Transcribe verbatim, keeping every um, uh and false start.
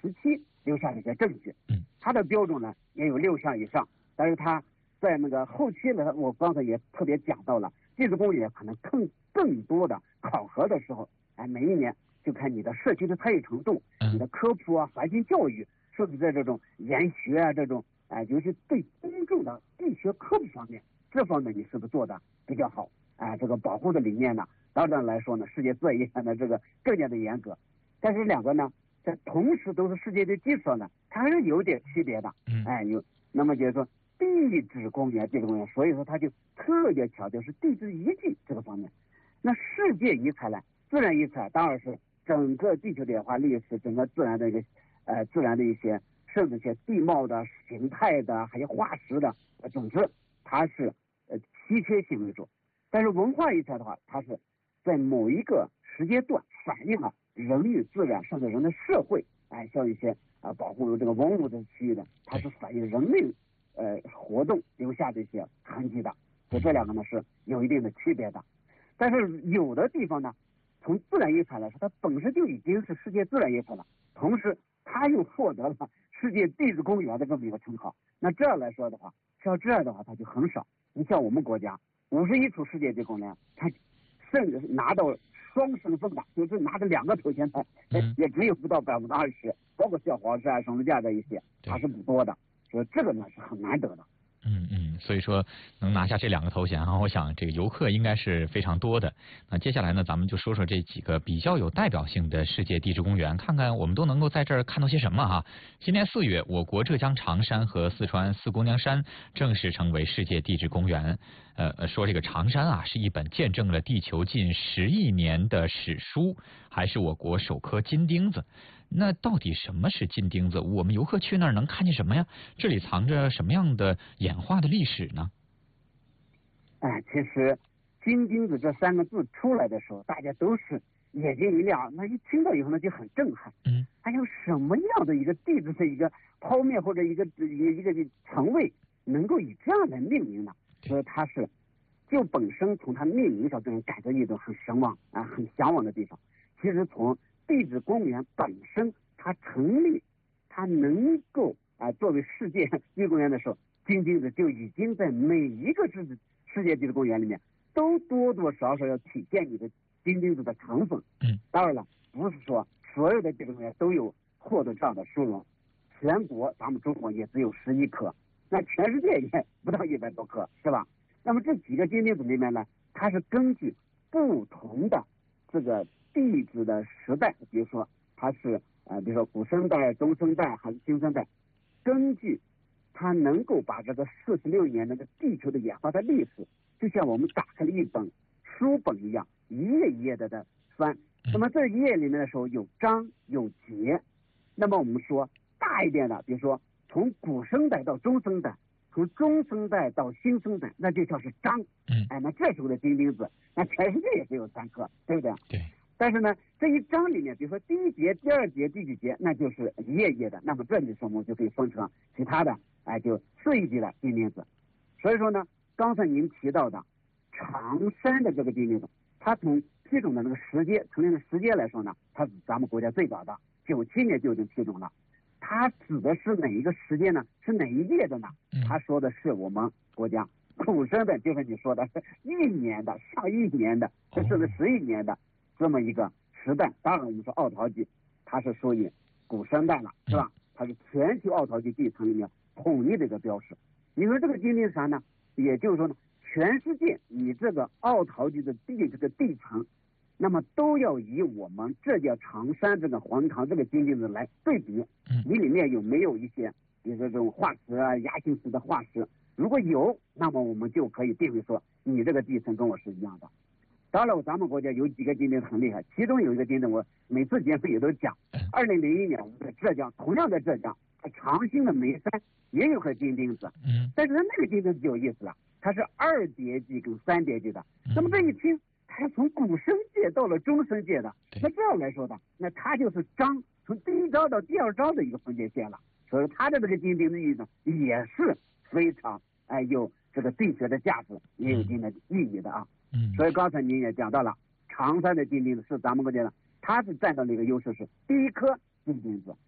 时期留下的一些证据。 嗯， 它的标准呢也有六项以上，但是它在那个后期呢，我刚才也特别讲到了，地质公园可能更更多的考核的时候，哎，每一年就看你的社区的参与程度， 嗯、 你的科普啊、环境教育，是不是在这种研学啊这种，哎，尤其对公众的地学科普方面，这方面你是不是做的比较好？哎，这个保护的理念呢，当然来说呢，世界自然遗产的这个更加的严格，但是两个呢，在同时都是世界的基础上呢，它还是有点区别的。哎，有那么就是说地质公园，地质公园，所以说它就特别强调是地质遗迹这个方面。那世界遗产呢，自然遗产当然是整个地球的演化历史，整个自然的一个呃自然的一些，甚至一些地貌的、形态的，还有化石的，呃，总之它是呃稀缺性为主。但是文化遗产的话，它是在某一个时间段反映了人与自然甚至人的社会，哎，像一些啊、呃、保护这个文物的区域的，它是反映人类呃活动留下的一些痕迹的。所以这两个呢是有一定的区别的。但是有的地方呢，从自然遗产来说，它本身就已经是世界自然遗产了，同时它又获得了世界地质公园的这么一个称号。那这样来说的话，像这样的话它就很少。你像我们国家五十一处世界地质公园，它甚至是拿到双身份的，就是拿着两个头衔的，嗯、也只有不到百分之二十，包括像黄石啊、什么这样的一些，它是不多的。所以这个呢是很难得的。 嗯嗯，所以说能拿下这两个头衔啊，我想这个游客应该是非常多的。那接下来呢，咱们就说说这几个比较有代表性的世界地质公园，看看我们都能够在这儿看到些什么哈。今年四月，我国浙江常山和四川四姑娘山正式成为世界地质公园。呃，说这个常山啊，是一本见证了地球近十亿年的史书，还是我国首颗金钉子。那到底什么是金钉子？我们游客去那儿能看见什么呀？这里藏着什么样的演化的历史呢？ 哎，其实金钉子这三个字出来的时候，大家都是眼睛一亮，那一听到以后呢就很震撼。嗯，还有什么样的一个地质的一个剖面或者一个一个一个层位能够以这样的命名呢？所以它是就本身从它命名上给人感觉一种很神往啊、很向往的地方。其实从地质公园本身它成立，它能够啊、呃、作为世界地质公园的时候，金钉子就已经在每一个世世界地质公园里面都多多少少要体现你的金钉子的成分。嗯，当然了，不是说所有的地质公园都有获得这样的殊荣，全国咱们中国也只有十一颗，那全世界也不到一百多颗，是吧？那么这几个金钉子里面呢，它是根据不同的这个地质的时代，比如说它是呃，比如说古生代、中生代还是新生代，根据它能够把这个四十六年那个地球的演化的历史，就像我们打开了一本书本一样，一页一页的在翻。那么这一页里面的时候有章有节，那么我们说大一点的，比如说从古生代到中生代，从中生代到新生代，那就叫是章。嗯，哎，那这时候的金钉子，那全世界也只有三颗，对不对？对。但是呢，这一章里面，比如说第一节、第二节、第几节，那就是一页页的。那么这里说我们就可以分成其他的，哎，就四一级的金钉子。所以说呢，刚才您提到的常山的这个金钉子，它从批准的那个时间、成立的时间来说呢，它是咱们国家最早的，九七年就已经批准了。它指的是哪一个时间呢？是哪一届的呢？他说的是我们国家古生的，就是你说的一年的、上亿年的，甚至十亿年的。这么一个时代，当然我们说奥陶纪，它是属于古生代了，是吧？它是全球奥陶纪地层里面统一的一个标识。你说这个金钉山呢，也就是说呢，全世界你这个奥陶纪的地这个地层，那么都要以我们浙江常山这个黄塘这个金钉子来对比，你里面有没有一些比如说这种化石啊、亚型石的化石？如果有，那么我们就可以定位说你这个地层跟我是一样的。当然，咱们国家有几个金钉子很厉害，其中有一个金钉，我每次节目也都讲。二零零一年，我们在浙江，同样在浙江，在长兴的眉山也有颗金钉子。嗯，但是它那个金钉子就有意思了，它是二叠纪跟三叠纪的。那么这一听，它从古生界到了中生界的，那这样来说的，那它就是章，从第一章到第二章的一个分界线了。所以它的这个金钉子意义呢，也是非常哎有这个地学的价值，也有一定的意义的啊。嗯，所以刚才您也讲到了，常山的金钉子是咱们国家的，它是占到了一个优势，是第一颗金钉子，